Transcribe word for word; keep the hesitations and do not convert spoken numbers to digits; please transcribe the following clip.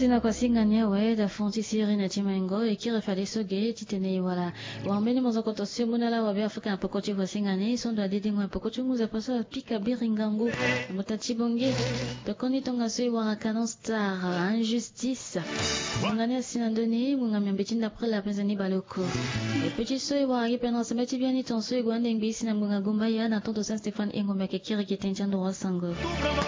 sina kwa singanya we da fonti siri na chimengo ikira fali soge titene wala wambeni mozo koto simuna la wabi afrika na pokochi kwa singane sondo adidi ngwa pokochi nguza paso pika biringangu mutachi bonge pekoni tonga sui wara canon star injustice mungane sina doni mungame mbechinda après la penzani baloko e petit sui wara gipena sabati biani ton sui gwande ngbi sina munga gumba ya na tonto Saint Stéphane ingombe ke kiri kitenchando wasango